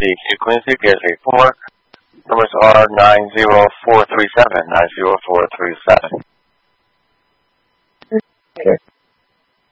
DQ Quincy, Gateway 4. Numbers are 90437, 90437.